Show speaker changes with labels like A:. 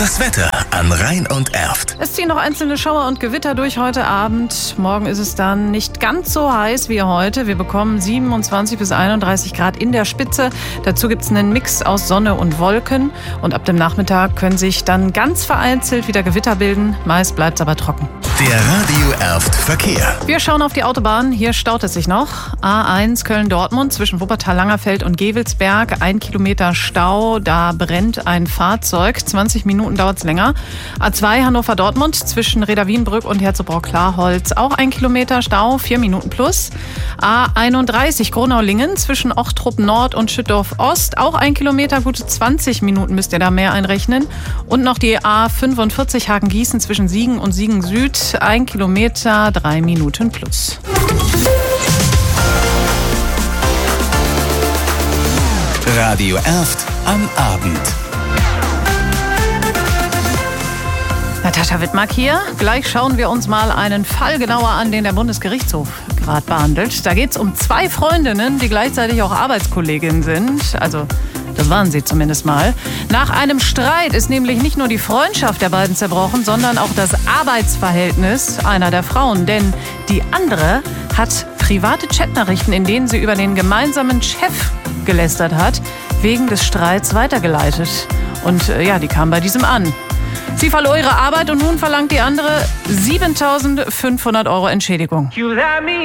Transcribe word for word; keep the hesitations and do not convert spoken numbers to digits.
A: Das Wetter an Rhein und Erft.
B: Es ziehen noch einzelne Schauer und Gewitter durch heute Abend. Morgen ist es dann nicht ganz so heiß wie heute. Wir bekommen siebenundzwanzig bis einunddreißig Grad in der Spitze. Dazu gibt es einen Mix aus Sonne und Wolken. Und ab dem Nachmittag können sich dann ganz vereinzelt wieder Gewitter bilden. Meist bleibt es aber trocken.
A: Der Radio Erft Verkehr.
B: Wir schauen auf die Autobahn. Hier staut es sich noch. A eins Köln-Dortmund zwischen Wuppertal-Langerfeld und Gevelsberg. Ein Kilometer Stau. Da brennt ein Fahrzeug. zwanzig Minuten dauert es länger. A zwei Hannover-Dortmund zwischen Reda-Wienbrück und Herzebrock-Klarholz. Auch ein Kilometer Stau. Vier Minuten plus. A einunddreißig Gronau-Lingen zwischen Ochtrup-Nord und Schüttorf-Ost. Auch ein Kilometer. Gute zwanzig Minuten müsst ihr da mehr einrechnen. Und noch die A fünfundvierzig Hagen-Gießen zwischen Siegen und Siegen-Süd. Ein Kilometer, drei Minuten plus.
A: Radio Erft am Abend.
B: Natascha Wittmark hier. Gleich schauen wir uns mal einen Fall genauer an, den der Bundesgerichtshof gerade behandelt. Da geht es um zwei Freundinnen, die gleichzeitig auch Arbeitskolleginnen sind. Also das waren sie zumindest mal. Nach einem Streit ist nämlich nicht nur die Freundschaft der beiden zerbrochen, sondern auch das Arbeitsverhältnis einer der Frauen. Denn die andere hat private Chatnachrichten, in denen sie über den gemeinsamen Chef gelästert hat, wegen des Streits weitergeleitet. Und äh, ja, die kam bei diesem an. Sie verlor ihre Arbeit und nun verlangt die andere siebentausendfünfhundert Euro Entschädigung.